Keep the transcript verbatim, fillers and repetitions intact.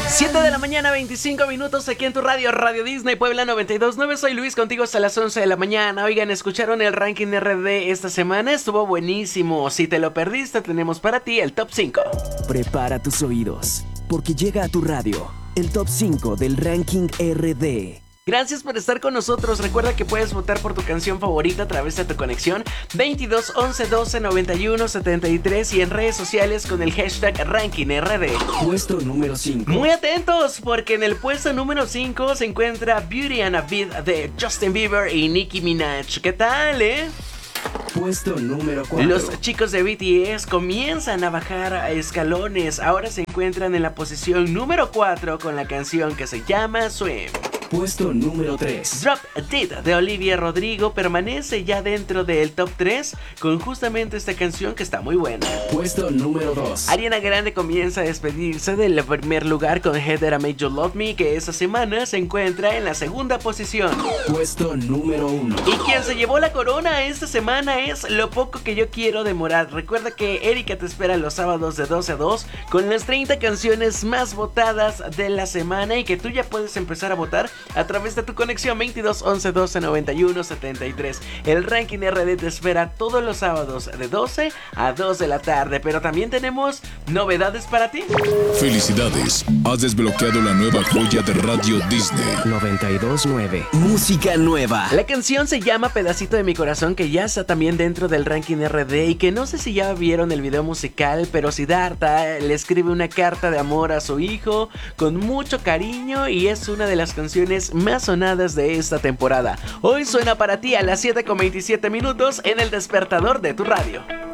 siete de la mañana, veinticinco minutos aquí en tu radio, Radio Disney Puebla noventa y dos punto nueve. Soy Luis, contigo hasta las once de la mañana. Oigan, ¿escucharon el ranking R D esta semana? Estuvo buenísimo. Si te lo perdiste, tenemos para ti el top cinco. Prepara tus oídos, porque llega a tu radio el top cinco del ranking R D. Gracias por estar con nosotros. Recuerda que puedes votar por tu canción favorita a través de tu conexión veintidós once doce noventa y uno setenta y tres y en redes sociales con el hashtag Ranking R D. Puesto número cinco. Muy atentos, porque en el puesto número cinco se encuentra Beauty and a Beat de Justin Bieber y Nicki Minaj. ¿Qué tal, eh? Puesto número cuatro. Los chicos de B T S comienzan a bajar escalones. Ahora se encuentran en la posición número cuatro con la canción que se llama Swim. Puesto número tres. Drop Dead de Olivia Rodrigo permanece ya dentro del top tres con justamente esta canción que está muy buena. Puesto número dos. Ariana Grande comienza a despedirse del primer lugar con Heather I Made You Love Me, que esta semana se encuentra en la segunda posición. Puesto número uno. Y quien se llevó la corona esta semana es Lo Poco Que Yo Quiero de Morat. Recuerda que Erika te espera los sábados de doce a dos con las treinta canciones más votadas de la semana y que tú ya puedes empezar a votar a través de tu conexión veintidós once doce noventa y uno setenta y tres. El ranking R D te espera todos los sábados de doce a dos de la tarde, pero también tenemos novedades para ti. Felicidades, has desbloqueado la nueva joya de Radio Disney noventa y dos punto nueve. Música nueva. La canción se llama Pedacito de mi Corazón, que ya está también dentro del ranking R D y que no sé si ya vieron el video musical, pero Siddhartha le escribe una carta de amor a su hijo con mucho cariño y es una de las canciones más sonadas de esta temporada. Hoy suena para ti a las siete con veintisiete minutos en el despertador de tu radio.